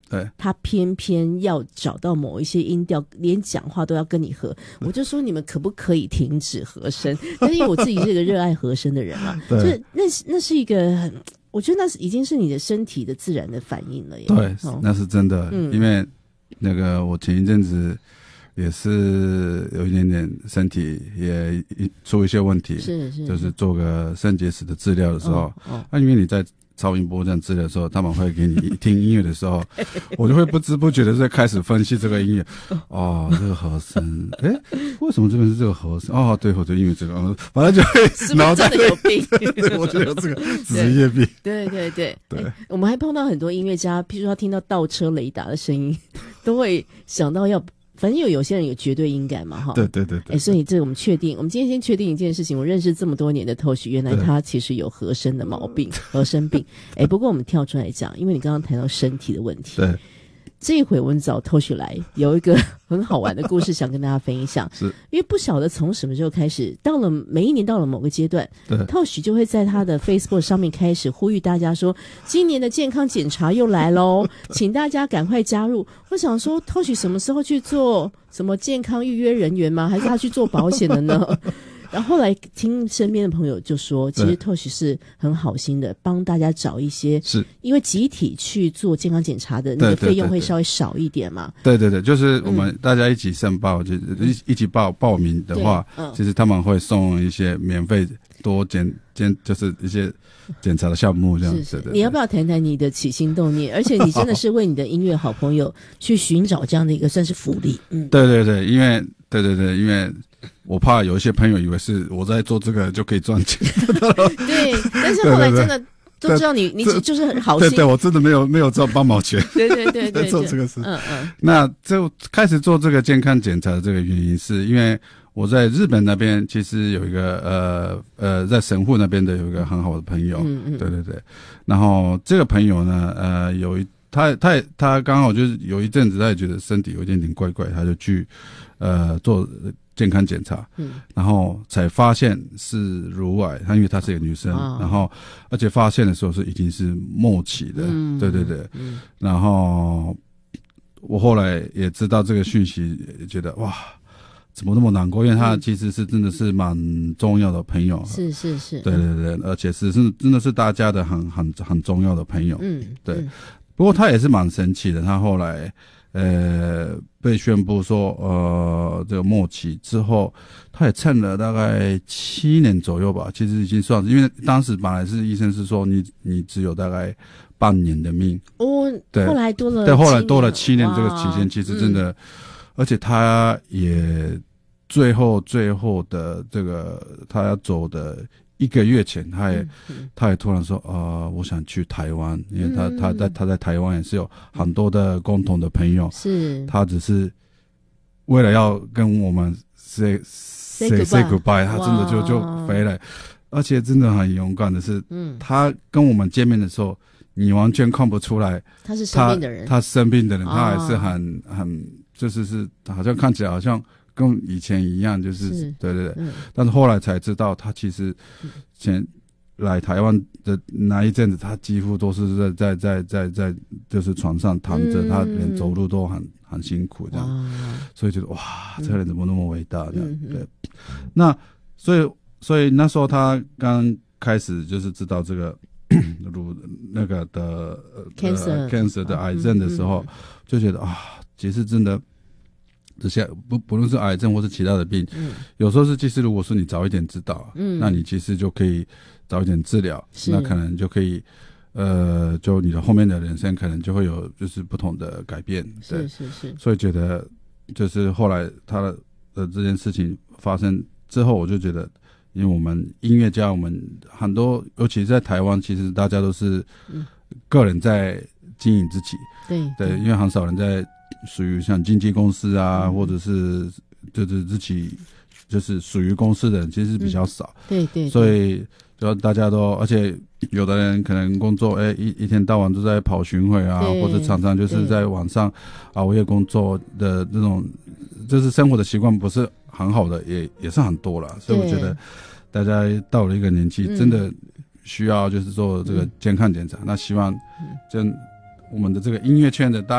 对， 他偏偏要找到某一些音调，连讲话都要跟你合。我就说你们可不可以停止和声？但是因为我自己是一个热爱和声的人嘛，就是那是一个很，我觉得已经是你的身体的自然的反应了耶。 对，那是真的，因为那个我前一阵子也是有一点点身体也出一些问题， 是就是做个肾结石的治疗的时候，因为你在超音波这样治疗的时候，他们会给你听音乐的时候，我就会不知不觉的在开始分析这个音乐。哦，这个和声，为什么这边是这个和声？哦，对，我就因为这个，反正就会脑袋真的有病。 对，我就有这个职业病。 对，我们还碰到很多音乐家，譬如说他听到倒车雷达的声音，都会想到要。反正有些人有绝对音感嘛，哈。对。所以这我们确定，我们今天先确定一件事情。我认识这么多年的Tosh，原来他其实有和声的毛病，和声病。不过我们跳出来讲，因为你刚刚谈到身体的问题， 对。 这一回我们找Tosh来，有一个很好玩的故事想跟大家分享。 是， 因为不晓得从什么时候开始，每一年到了某个阶段，Tosh就会在他的 Facebook 上面开始呼吁大家说，今年的健康检查又来咯，请大家赶快加入。我想说Tosh什么时候去做什么健康预约人员吗？还是他去做保险的呢？然后后来听身边的朋友就说，其实Tosh是很好心的，帮大家找一些，是因为集体去做健康检查的那个费用会稍微少一点嘛。对， 就是我们大家一起申报，就一起报名的话，其实他们会送一些免费多就是一些检查的项目这样子的。 你要不要谈谈你的起心动念？而且你真的是为你的音乐好朋友去寻找这样的一个算是福利。 对，因为因为我怕有一些朋友以为是我在做这个就可以赚钱。 对，但是后来真的都知道你就是很好心。 对，我真的没有赚半毛钱。 对， 在做这个事。那就开始做这个健康检查的这个原因是因为我在日本那边其实有一个在神户那边的有一个很好的朋友。对。然后这个朋友呢，他刚好就是有一阵子他也觉得身体有一点点怪怪，他就去做健康检查，然后才发现是乳癌。因为她是一个女生，然后而且发现的时候已经是末期的。对。然后我后来也知道这个讯息，觉得哇，怎么那么难过？因为他其实是真的是蛮重要的朋友。是。对，而且是真的是大家的很重要的朋友。对。不过他也是蛮神奇的，他后来被宣布说这个末期之后，他也撑了大概7年左右吧。其实已经算是，因为当时本来是医生是说你只有大概半年的命。对，后来多了7年这个期间，其实真的，而且他也最后的这个他要走的1个月前，他也突然说我想去台湾，因为他在台湾也是有很多的共同的朋友，是他只是为了要跟我们 say goodbye， 他真的就飞来，而且真的很勇敢的是，他跟我们见面的时候，你完全看不出来他是生病的人， 他生病的人，他还是很就是好像看起来好像跟以前一样，就是对，但是后来才知道，他其实前来台湾的那一阵子，他几乎都是在就是床上躺着，他连走路都很辛苦这样，所以觉得哇，这个人怎么那么伟大这样。对，那所以那时候他刚开始就是知道这个那个的cancer 的癌症的时候，就觉得其实真的。这些不论是癌症或是其他的病，有时候其实如果说你早一点知道，那你其实就可以早一点治疗，那可能就可以就你的后面的人生可能就会有就是不同的改变。对，是，所以觉得就是后来他的这件事情发生之后，我就觉得，因为我们音乐家，我们很多，尤其是在台湾，其实大家都是个人在经营自己，对，因为很少人在。属于像经纪公司啊，或者是就是自己就是属于公司的人，其实比较少。对，所以就大家都，而且有的人可能工作，一天到晚都在跑巡回啊，或者常常就是在晚上熬夜工作的那种，就是生活的习惯不是很好的，也是很多了。所以我觉得大家到了一个年纪，真的需要就是做这个健康检查。那希望我们的这个音乐圈的大